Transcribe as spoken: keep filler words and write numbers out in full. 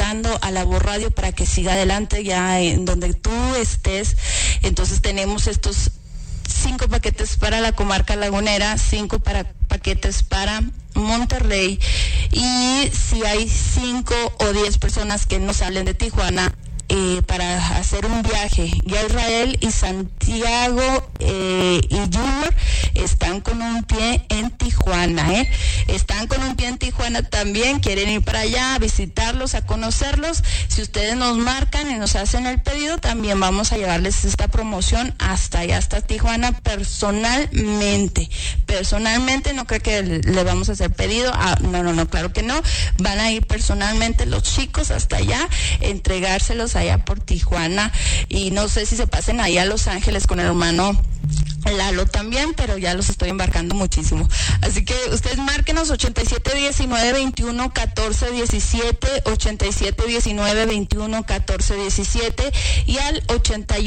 invitando a La Voz Radio para que siga adelante ya en donde tú estés. Entonces tenemos estos cinco paquetes para la comarca lagunera, cinco para paquetes para Monterrey, y si hay cinco o diez personas que no salen de Tijuana eh, para hacer un viaje, ya Israel y Santiago eh, y Junior están con un pie en Tijuana, ¿eh? Están con un pie en Tijuana también, quieren ir para allá a visitarlos, a conocerlos. Si ustedes nos marcan y nos hacen el pedido, también vamos a llevarles esta promoción hasta allá, hasta Tijuana, personalmente. Personalmente, no creo que le vamos a hacer pedido. Ah, no, no, no, claro que no. Van a ir personalmente los chicos hasta allá, entregárselos allá por Tijuana, y no sé si se pasen allá a Los Ángeles con el hermano Lalo también, pero ya los estoy embarcando muchísimo. Así que ustedes márquenos ochenta y siete diecinueve veintiuno catorce diecisiete, ochenta y siete diecinueve veintiuno catorce diecisiete y al ochenta y